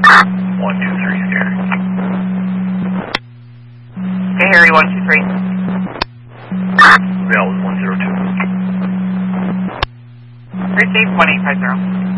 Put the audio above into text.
123 Harry. Okay, Harry, 123. Bell is 102. Received 1850.